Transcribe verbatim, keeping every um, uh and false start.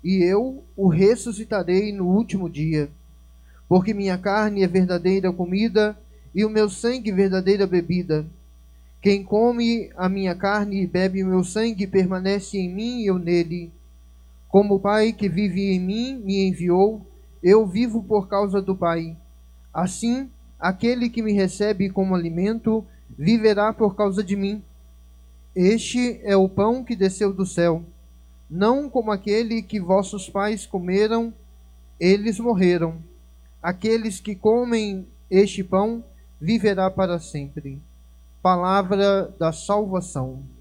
e eu o ressuscitarei no último dia. Porque minha carne é verdadeira comida, e o meu sangue verdadeira bebida. Quem come a minha carne e bebe o meu sangue permanece em mim e eu nele. Como o Pai que vive em mim me enviou, eu vivo por causa do Pai. Assim, aquele que me recebe como alimento viverá por causa de mim. Este é o pão que desceu do céu, não como aquele que vossos pais comeram, eles morreram. Aqueles que comem este pão viverá para sempre. Palavra da salvação.